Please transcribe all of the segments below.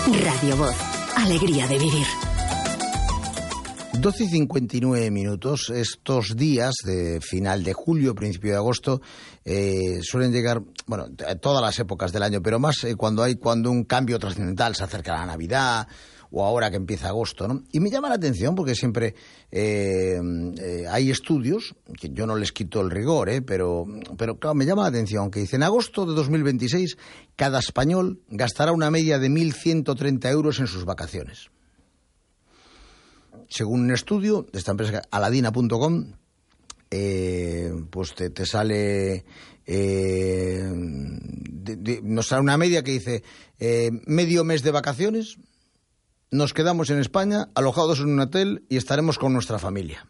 Radio Voz, alegría de vivir. 12:59. Estos días de final de julio, principio de agosto, suelen llegar, bueno, todas las épocas del año, pero más cuando un cambio trascendental, se acerca la Navidad o ahora que empieza agosto, ¿no? Y me llama la atención porque siempre hay estudios, que yo no les quito el rigor, pero claro, me llama la atención que dicen: en agosto de 2026 cada español gastará una media de 1.130 euros en sus vacaciones. Según un estudio de esta empresa aladina.com, pues te sale, nos sale una media que dice medio mes de vacaciones, nos quedamos en España alojados en un hotel y estaremos con nuestra familia.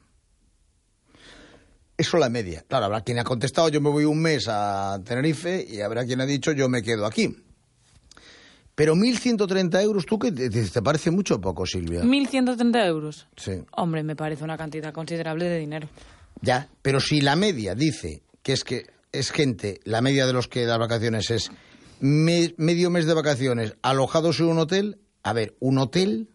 Eso es la media. Claro, habrá quien ha contestado yo me voy un mes a Tenerife y habrá quien ha dicho yo me quedo aquí. Pero 1.130 euros, ¿tú qué te parece mucho o poco, Silvia? 1.130 euros. Sí. Hombre, me parece una cantidad considerable de dinero. Ya, pero si la media dice que es gente, la media de los que das vacaciones es medio mes de vacaciones alojados en un hotel. A ver, un hotel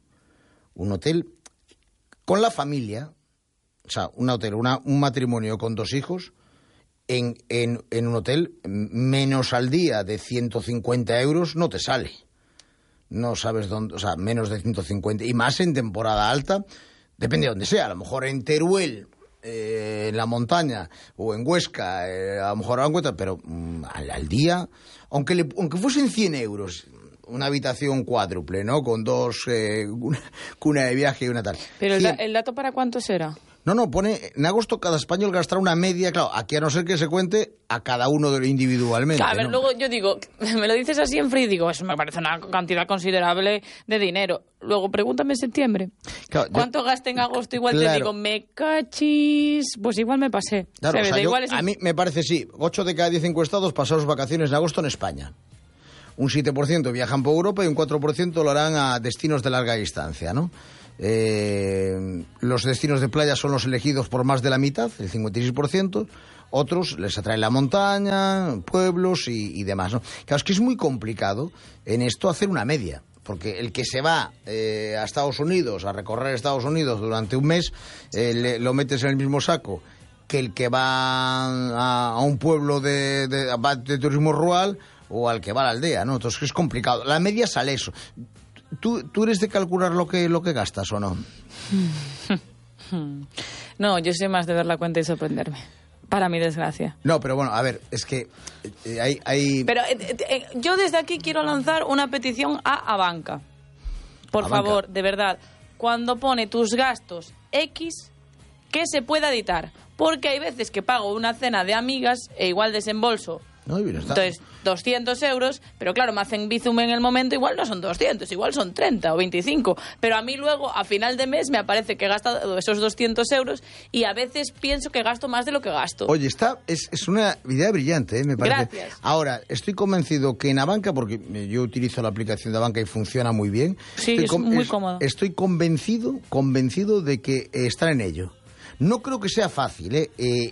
con la familia, o sea, un matrimonio con 2 hijos, en un hotel menos al día de 150 euros no te sale. No sabes dónde, o sea, menos de 150, y más en temporada alta, depende de dónde sea, a lo mejor en Teruel, en la montaña, o en Huesca, a lo mejor pero al día, aunque fuesen 100 euros, una habitación cuádruple, ¿no? Con 2, una cuna de viaje y una tal. Pero ¿el dato para cuánto será? No, pone, en agosto cada español gastará una media, claro, aquí a no ser que se cuente a cada uno individualmente. Claro, a ver, ¿no? luego yo digo, me lo dices así en frío y digo, eso me parece una cantidad considerable de dinero. Luego pregúntame en septiembre, claro, ¿cuánto gasté en agosto? Igual claro. Te digo, me cachis, pues igual me pasé. Claro, o sea, a mí me parece, sí, 8 de cada 10 encuestados pasaron vacaciones en agosto en España. Un 7% viajan por Europa y un 4% lo harán a destinos de larga distancia, ¿no? Los destinos de playa son los elegidos por más de la mitad, el 56%. Otros les atrae la montaña, pueblos y demás, ¿no? Claro, es que es muy complicado en esto hacer una media, porque el que se va a Estados Unidos, a recorrer Estados Unidos durante un mes, lo metes en el mismo saco que el que va a un pueblo de turismo rural o al que va a la aldea, ¿no? Entonces es complicado. La media sale eso. ¿Tú eres de calcular lo que gastas o no? No, yo soy más de ver la cuenta y sorprenderme. Para mi desgracia. No, pero bueno, a ver, es que hay... Pero yo desde aquí quiero lanzar una petición a Banca. Por favor, de verdad, cuando pone tus gastos X, que se pueda editar. Porque hay veces que pago una cena de amigas e igual desembolso. No, entonces, 200 euros, pero claro, me hacen Bizum en el momento, igual no son 200, igual son 30 o 25, pero a mí luego, a final de mes, me aparece que he gastado esos 200 euros y a veces pienso que gasto más de lo que gasto. Oye, es una idea brillante, me parece. Gracias. Ahora, estoy convencido que en Abanca, porque yo utilizo la aplicación de Abanca y funciona muy bien. Sí, es muy cómodo. Estoy convencido de que están en ello. No creo que sea fácil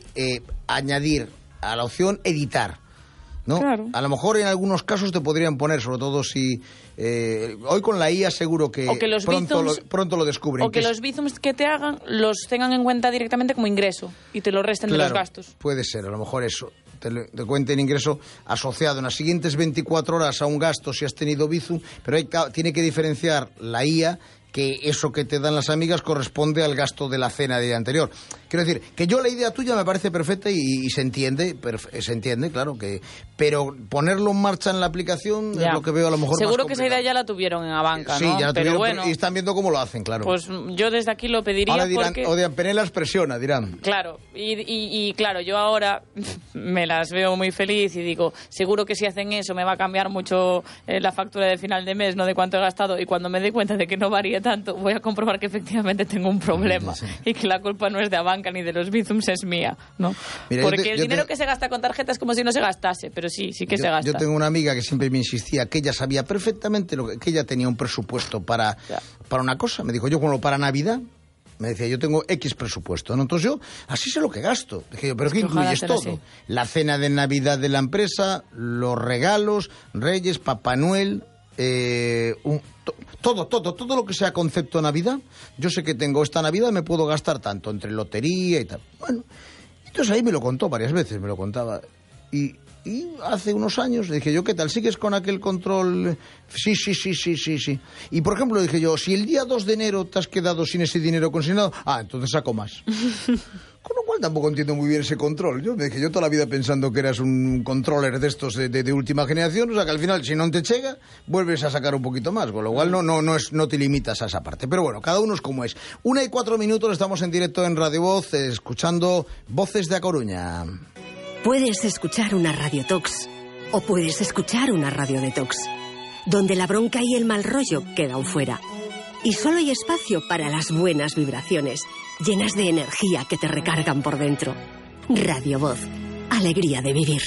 añadir a la opción editar, ¿no? Claro. A lo mejor en algunos casos te podrían poner, sobre todo si... hoy con la IA seguro que pronto lo descubren. O que los bizums que te hagan los tengan en cuenta directamente como ingreso y te lo resten de los gastos. Puede ser, a lo mejor eso. Te cuenten ingreso asociado en las siguientes 24 horas a un gasto si has tenido bizum, pero tiene que diferenciar la IA que eso que te dan las amigas corresponde al gasto de la cena del día anterior. Quiero decir, que yo la idea tuya me parece perfecta y se entiende, claro, pero ponerlo en marcha en la aplicación es lo que veo a lo mejor seguro más complicado. Que esa idea ya la tuvieron en Abanca, sí, ¿no? Ya la pero tuvieron, bueno, y están viendo cómo lo hacen, claro. Pues yo desde aquí lo pediría. Ahora dirán, porque... Odian Penelas presiona, dirán. Claro, y claro, yo ahora me las veo muy feliz y digo, seguro que si hacen eso me va a cambiar mucho la factura de final de mes, no de cuánto he gastado, y cuando me dé cuenta de que no varía tanto, voy a comprobar que efectivamente tengo un problema y que la culpa no es de Abanca ni de los bizums, es mía, ¿no? Mira, porque el dinero que se gasta con tarjeta es como si no se gastase, pero sí que se gasta. Yo tengo una amiga que siempre me insistía que ella sabía perfectamente que ella tenía un presupuesto para una cosa. Me dijo, yo como para Navidad, me decía, yo tengo X presupuesto, ¿no? Entonces yo así sé lo que gasto. Dije yo, ¿pero qué incluyes todo? Así. La cena de Navidad de la empresa, los regalos, Reyes, Papá Noel, Todo lo que sea concepto Navidad, yo sé que tengo esta Navidad, me puedo gastar tanto entre lotería y tal. Bueno, entonces ahí me lo contó varias veces, me lo contaba. Y hace unos años le dije yo, ¿qué tal? ¿Sigues con aquel control? Sí. Y por ejemplo le dije yo, si el día 2 de enero te has quedado sin ese dinero consignado, entonces saco más. Con lo cual tampoco entiendo muy bien ese control. Yo toda la vida pensando que eras un controller de estos de última generación, o sea que al final si no te llega, vuelves a sacar un poquito más, con lo cual no te limitas a esa parte. Pero bueno, cada uno es como es. 1:04, estamos en directo en Radio Voz, escuchando Voces de A Coruña. Puedes escuchar una Radio Tox o puedes escuchar una Radio Detox, donde la bronca y el mal rollo quedan fuera. Y solo hay espacio para las buenas vibraciones, llenas de energía que te recargan por dentro. Radio Voz, alegría de vivir.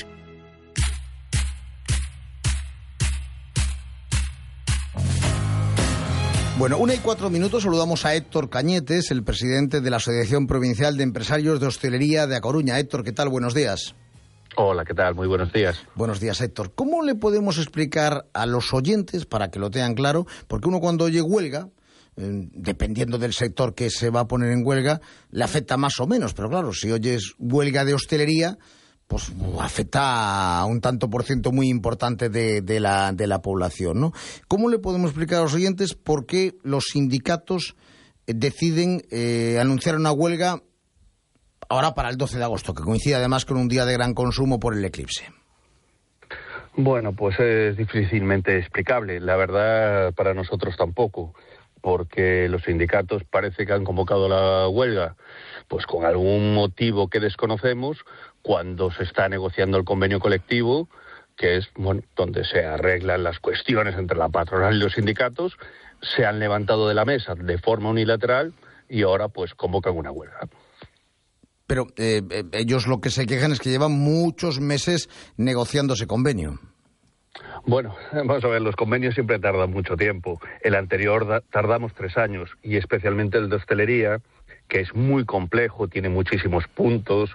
Bueno, 1:04, saludamos a Héctor Cañetes, el presidente de la Asociación Provincial de Empresarios de Hostelería de A Coruña. Héctor, ¿qué tal? Buenos días. Hola, ¿qué tal? Muy buenos días. Buenos días, Héctor. ¿Cómo le podemos explicar a los oyentes, para que lo tengan claro, porque uno cuando oye huelga, dependiendo del sector que se va a poner en huelga, le afecta más o menos, pero claro, si oyes huelga de hostelería, pues afecta a un tanto por ciento muy importante de la población, ¿no? ¿Cómo le podemos explicar a los oyentes por qué los sindicatos deciden anunciar una huelga ahora para el 12 de agosto, que coincide además con un día de gran consumo por el eclipse? Bueno, pues es difícilmente explicable. La verdad, para nosotros tampoco, porque los sindicatos parece que han convocado la huelga pues con algún motivo que desconocemos, cuando se está negociando el convenio colectivo, que es donde se arreglan las cuestiones entre la patronal y los sindicatos. Se han levantado de la mesa de forma unilateral y ahora pues convocan una huelga. Pero ellos lo que se quejan es que llevan muchos meses negociando ese convenio. Bueno, vamos a ver, los convenios siempre tardan mucho tiempo. El anterior tardamos 3 años, y especialmente el de hostelería, que es muy complejo, tiene muchísimos puntos,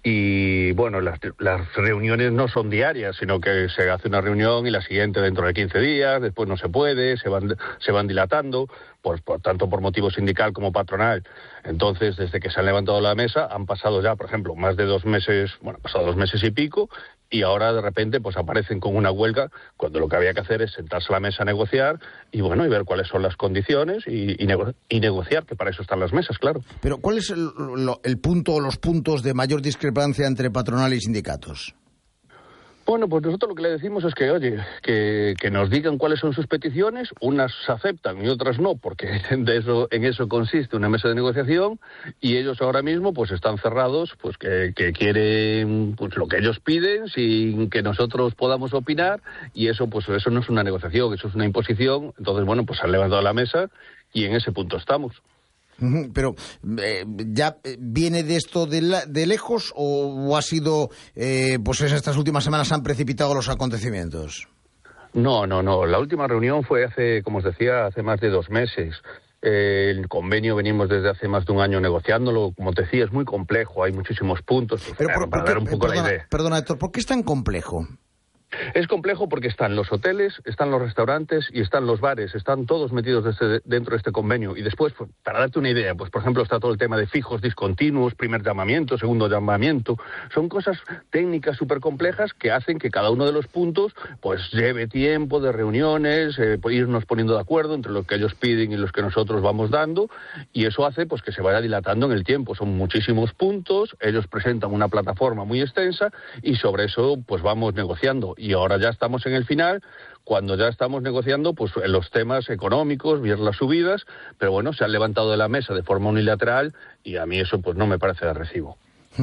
y bueno, las reuniones no son diarias, sino que se hace una reunión y la siguiente dentro de 15 días, después no se puede, se van dilatando, por tanto por motivo sindical como patronal. Entonces, desde que se han levantado la mesa, han pasado ya, por ejemplo, más de 2 meses, pasado 2 meses y pico, y ahora de repente pues aparecen con una huelga, cuando lo que había que hacer es sentarse a la mesa a negociar y ver cuáles son las condiciones y negociar, que para eso están las mesas, claro. Pero ¿cuál es el punto o los puntos de mayor discrepancia entre patronal y sindicatos? Bueno, pues nosotros lo que le decimos es que, oye, que nos digan cuáles son sus peticiones, unas se aceptan y otras no, porque en eso consiste una mesa de negociación, y ellos ahora mismo pues están cerrados, pues que quieren pues lo que ellos piden sin que nosotros podamos opinar, y eso no es una negociación, eso es una imposición. Entonces, bueno, pues han levantado la mesa y en ese punto estamos. Pero ¿ya viene de esto de lejos o ha sido, pues en estas últimas semanas se han precipitado los acontecimientos? No. La última reunión fue como os decía, hace más de 2 meses. El convenio venimos desde hace más de 1 año negociándolo. Como te decía, es muy complejo, hay muchísimos puntos. Pero para dar un poco la idea. Perdona, Héctor, ¿por qué es tan complejo? Es complejo porque están los hoteles, están los restaurantes y están los bares, están todos metidos dentro de este convenio. Y después, para darte una idea, pues por ejemplo está todo el tema de fijos discontinuos, primer llamamiento, segundo llamamiento. Son cosas técnicas súper complejas que hacen que cada uno de los puntos pues lleve tiempo de reuniones, irnos poniendo de acuerdo entre lo que ellos piden y los que nosotros vamos dando, y eso hace pues que se vaya dilatando en el tiempo. Son muchísimos puntos, ellos presentan una plataforma muy extensa y sobre eso pues vamos negociando. Y ahora ya estamos en el final, cuando ya estamos negociando pues los temas económicos, ver las subidas, pero bueno, se han levantado de la mesa de forma unilateral y a mí eso pues no me parece de recibo.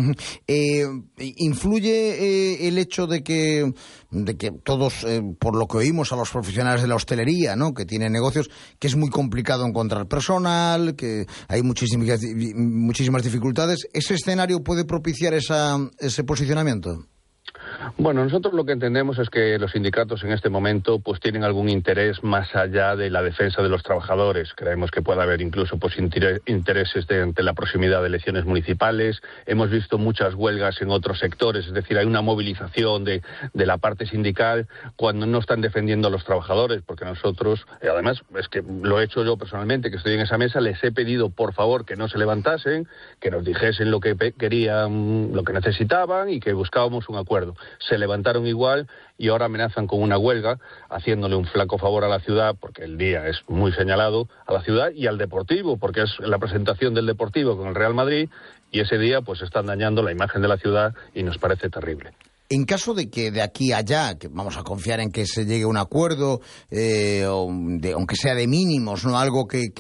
¿Influye el hecho de que todos, por lo que oímos a los profesionales de la hostelería, ¿no?, que tienen negocios, que es muy complicado encontrar personal, que hay muchísimas dificultades? ¿Ese escenario puede propiciar ese posicionamiento? Bueno, nosotros lo que entendemos es que los sindicatos en este momento pues tienen algún interés más allá de la defensa de los trabajadores. Creemos que puede haber incluso pues intereses ante la proximidad de elecciones municipales. Hemos visto muchas huelgas en otros sectores, es decir, hay una movilización de la parte sindical cuando no están defendiendo a los trabajadores, porque nosotros, además es que lo he hecho yo personalmente, que estoy en esa mesa, les he pedido por favor que no se levantasen, que nos dijesen lo que querían, lo que necesitaban y que buscábamos un acuerdo. Se levantaron igual y ahora amenazan con una huelga, haciéndole un flaco favor a la ciudad, porque el día es muy señalado, a la ciudad y al Deportivo, porque es la presentación del Deportivo con el Real Madrid, y ese día pues están dañando la imagen de la ciudad y nos parece terrible. En caso de que de aquí a allá, que vamos a confiar en que se llegue a un acuerdo, aunque sea de mínimos, no algo que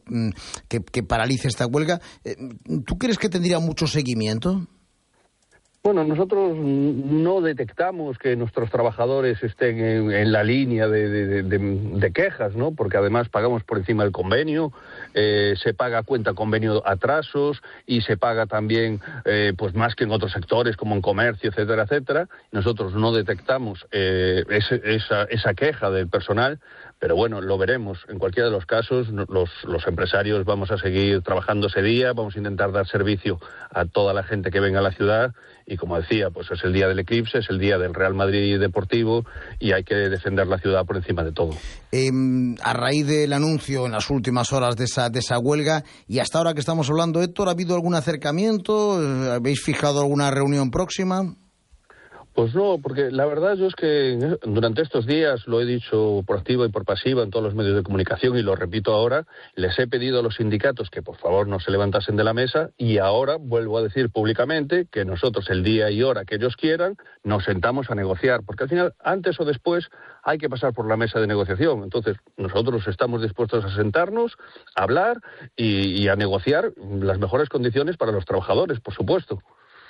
paralice esta huelga, ¿tú crees que tendría mucho seguimiento? Bueno, nosotros no detectamos que nuestros trabajadores estén en la línea de quejas, ¿no? Porque además pagamos por encima del convenio, se paga cuenta convenio atrasos y se paga también pues más que en otros sectores como en comercio, etcétera, etcétera. Nosotros no detectamos esa queja del personal, pero bueno, lo veremos. En cualquiera de los casos, los empresarios vamos a seguir trabajando ese día, vamos a intentar dar servicio a toda la gente que venga a la ciudad. Y como decía, pues es el día del eclipse, es el día del Real Madrid Deportivo y hay que defender la ciudad por encima de todo. A raíz del anuncio en las últimas horas de esa huelga y hasta ahora que estamos hablando, Héctor, ¿ha habido algún acercamiento? ¿Habéis fijado alguna reunión próxima? Pues no, porque la verdad yo es que durante estos días, lo he dicho por activa y por pasiva en todos los medios de comunicación y lo repito ahora, les he pedido a los sindicatos que por favor no se levantasen de la mesa y ahora vuelvo a decir públicamente que nosotros el día y hora que ellos quieran nos sentamos a negociar, porque al final, antes o después, hay que pasar por la mesa de negociación. Entonces, nosotros estamos dispuestos a sentarnos, a hablar y a negociar las mejores condiciones para los trabajadores, por supuesto.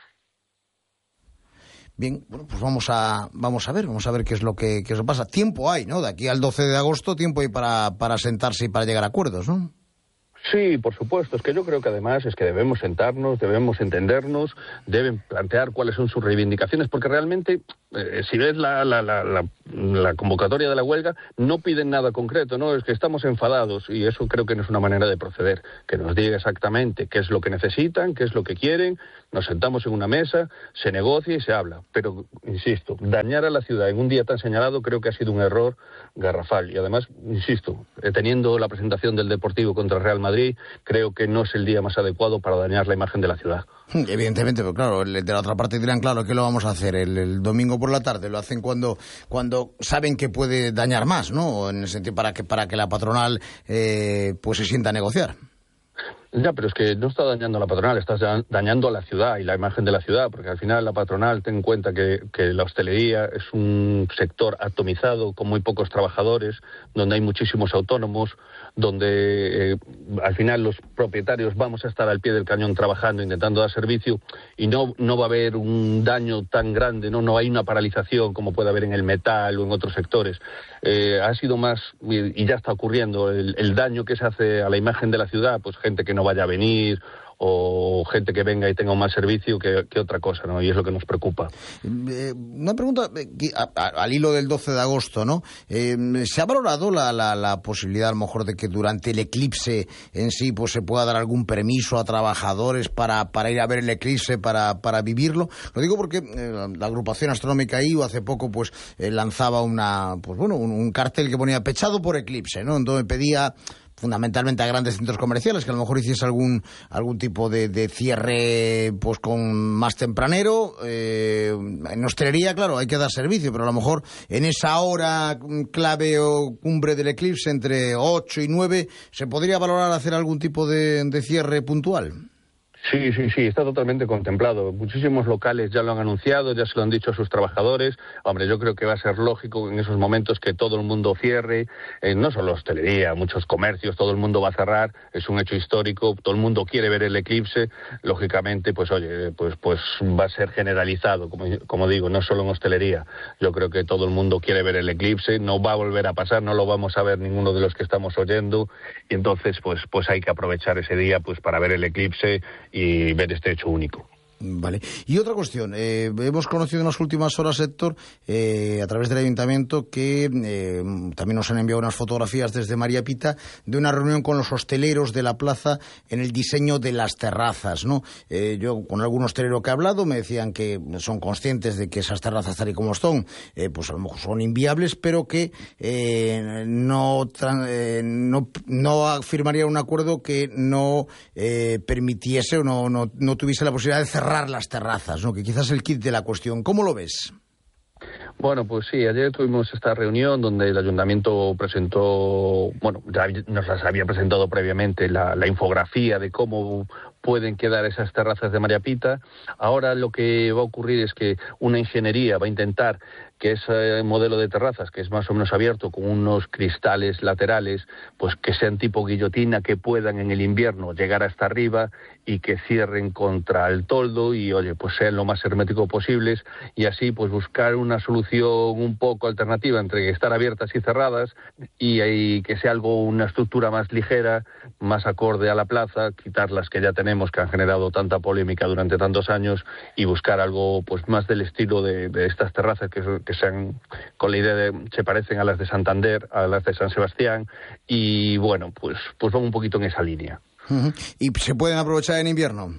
Bien, bueno, pues vamos a ver qué es lo que pasa. Tiempo hay, ¿no? De aquí al 12 de agosto tiempo hay para sentarse y para llegar a acuerdos, ¿no? Sí, por supuesto. Es que yo creo que además es que debemos sentarnos, debemos entendernos, deben plantear cuáles son sus reivindicaciones, porque realmente, si ves la convocatoria de la huelga, no piden nada concreto, ¿no? Es que estamos enfadados y eso creo que no es una manera de proceder. Que nos diga exactamente qué es lo que necesitan, qué es lo que quieren, nos sentamos en una mesa, se negocia y se habla. Pero, insisto, dañar a la ciudad en un día tan señalado creo que ha sido un error garrafal. Y además, insisto, teniendo la presentación del Deportivo contra el Real Madrid, creo que no es el día más adecuado para dañar la imagen de la ciudad. Evidentemente, pero claro, de la otra parte dirán, claro, ¿qué lo vamos a hacer? El domingo por la tarde lo hacen cuando saben que puede dañar más, ¿no? En el sentido para que la patronal pues se sienta a negociar. Ya, pero es que no está dañando a la patronal, estás dañando a la ciudad y la imagen de la ciudad, porque al final la patronal, ten en cuenta que la hostelería es un sector atomizado, con muy pocos trabajadores, donde hay muchísimos autónomos, donde al final los propietarios vamos a estar al pie del cañón trabajando, intentando dar servicio, y no va a haber un daño tan grande, no hay una paralización como puede haber en el metal o en otros sectores. Ha sido más, y ya está ocurriendo, el daño que se hace a la imagen de la ciudad, pues gente que no vaya a venir o gente que venga y tenga un mal servicio que otra cosa, ¿no? Y es lo que nos preocupa. Una pregunta al hilo del 12 de agosto, ¿no? ¿Se ha valorado la posibilidad a lo mejor de que durante el eclipse en sí pues se pueda dar algún permiso a trabajadores para ir a ver el eclipse, para vivirlo? Lo digo porque la agrupación astronómica IU hace poco pues lanzaba un cartel que ponía pechado por eclipse, ¿no? Entonces pedía fundamentalmente a grandes centros comerciales que a lo mejor hiciese algún tipo de cierre pues con más tempranero. En hostelería, claro, hay que dar servicio, pero a lo mejor en esa hora clave o cumbre del eclipse entre 8 y 9 se podría valorar hacer algún tipo de cierre puntual. Sí, está totalmente contemplado. Muchísimos locales ya lo han anunciado, ya se lo han dicho a sus trabajadores. Hombre, yo creo que va a ser lógico en esos momentos que todo el mundo cierre, no solo hostelería, muchos comercios, todo el mundo va a cerrar, es un hecho histórico, todo el mundo quiere ver el eclipse, lógicamente, pues va a ser generalizado, como digo, no solo en hostelería. Yo creo que todo el mundo quiere ver el eclipse, no va a volver a pasar, no lo vamos a ver ninguno de los que estamos oyendo, y entonces pues hay que aprovechar ese día pues para ver el eclipse y ver este hecho único. Vale. Y otra cuestión, hemos conocido en las últimas horas, Héctor, a través del Ayuntamiento, que también nos han enviado unas fotografías desde María Pita de una reunión con los hosteleros de la plaza en el diseño de las terrazas, ¿no? Yo con algún hostelero que he hablado me decían que son conscientes de que esas terrazas tal y como son, pues a lo mejor son inviables, pero que no firmaría un acuerdo que no permitiese o no tuviese la posibilidad de cerrar las terrazas, ¿no? Que quizás es el kit de la cuestión. ¿Cómo lo ves? Bueno, pues sí, ayer tuvimos esta reunión donde el Ayuntamiento presentó, bueno, ya nos las había presentado previamente la infografía de cómo pueden quedar esas terrazas de María Pita. Ahora lo que va a ocurrir es que una ingeniería va a intentar que ese modelo de terrazas, que es más o menos abierto, con unos cristales laterales, pues que sean tipo guillotina, que puedan en el invierno llegar hasta arriba y que cierren contra el toldo y, oye, pues sean lo más hermético posibles, y así pues buscar una solución un poco alternativa entre estar abiertas y cerradas y que sea una estructura más ligera, más acorde a la plaza, quitar las que ya tenemos, que han generado tanta polémica durante tantos años, y buscar algo pues más del estilo de estas terrazas que sean con la idea de se parecen a las de Santander, a las de San Sebastián, y bueno, pues van un poquito en esa línea. Uh-huh. ¿Y se pueden aprovechar en invierno?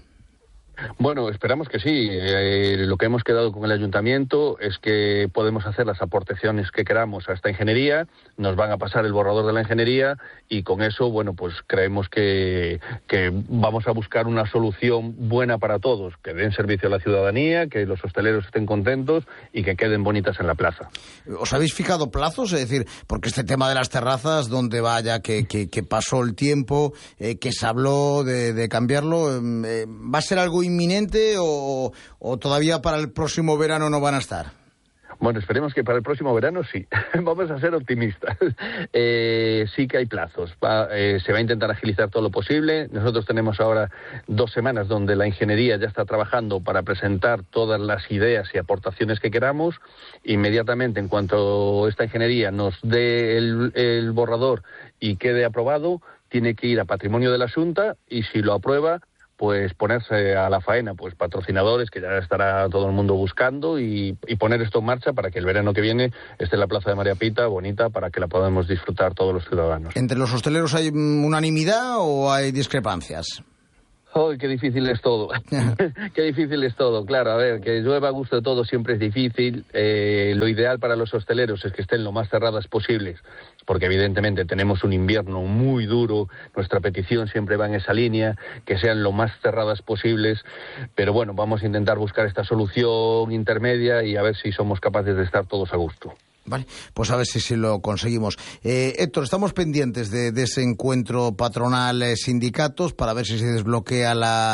Bueno, esperamos que sí. Lo que hemos quedado con el Ayuntamiento es que podemos hacer las aportaciones que queramos a esta ingeniería, nos van a pasar el borrador de la ingeniería y con eso, bueno, pues creemos que vamos a buscar una solución buena para todos, que den servicio a la ciudadanía, que los hosteleros estén contentos y que queden bonitas en la plaza. ¿Os habéis fijado plazos? Es decir, porque este tema de las terrazas, donde vaya, que pasó el tiempo, que se habló de cambiarlo, ¿va a ser algo inminente o todavía para el próximo verano no van a estar? Bueno, esperemos que para el próximo verano sí. Vamos a ser optimistas. Sí que hay plazos. Se va a intentar agilizar todo lo posible. Nosotros tenemos ahora 2 semanas donde la ingeniería ya está trabajando para presentar todas las ideas y aportaciones que queramos. Inmediatamente, en cuanto esta ingeniería nos dé el borrador y quede aprobado, tiene que ir a Patrimonio de la Xunta y si lo aprueba, pues ponerse a la faena, pues patrocinadores que ya estará todo el mundo buscando y poner esto en marcha para que el verano que viene esté la plaza de María Pita bonita para que la podamos disfrutar todos los ciudadanos. ¿Entre los hosteleros hay unanimidad o hay discrepancias? ¡Ay, qué difícil es todo! ¡Qué difícil es todo! Claro, a ver, que llueva a gusto de todo siempre es difícil. Lo ideal para los hosteleros es que estén lo más cerradas posibles, porque evidentemente tenemos un invierno muy duro. Nuestra petición siempre va en esa línea, que sean lo más cerradas posibles. Pero bueno, vamos a intentar buscar esta solución intermedia y a ver si somos capaces de estar todos a gusto. Vale, pues a ver si lo conseguimos. Héctor, estamos pendientes de ese encuentro patronal-sindicatos para ver si se desbloquea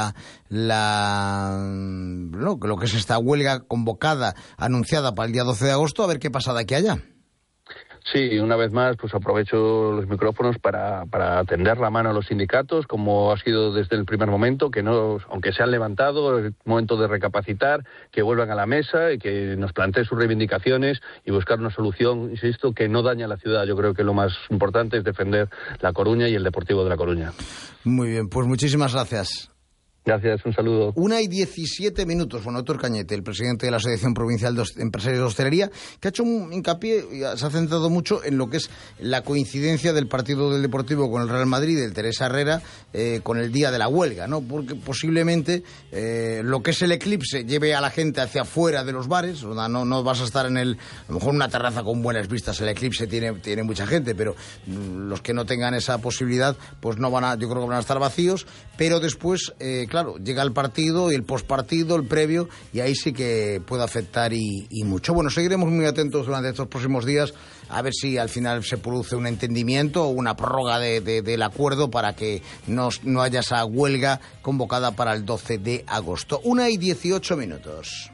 lo que es esta huelga convocada, anunciada para el día 12 de agosto, a ver qué pasa de aquí a allá. Sí, una vez más, pues aprovecho los micrófonos para tender la mano a los sindicatos, como ha sido desde el primer momento, que no, aunque se han levantado, es momento de recapacitar, que vuelvan a la mesa y que nos planteen sus reivindicaciones y buscar una solución, insisto, que no dañe a la ciudad. Yo creo que lo más importante es defender La Coruña y el Deportivo de La Coruña. Muy bien, pues muchísimas gracias. Gracias, un saludo. 1:17. Bueno, Héctor Cañete, el presidente de la Asociación Provincial de Empresarios de Hostelería, que ha hecho un hincapié y se ha centrado mucho en lo que es la coincidencia del partido del Deportivo con el Real Madrid, del Teresa Herrera, con el día de la huelga, ¿no? Porque posiblemente lo que es el eclipse lleve a la gente hacia afuera de los bares, no vas a estar a lo mejor en una terraza con buenas vistas. El eclipse tiene mucha gente, pero los que no tengan esa posibilidad, pues yo creo que van a estar vacíos, pero después, claro, llega el partido y el postpartido, el previo, y ahí sí que puede afectar y mucho. Bueno, seguiremos muy atentos durante estos próximos días a ver si al final se produce un entendimiento o una prórroga del acuerdo para que no haya esa huelga convocada para el 12 de agosto. 1:18.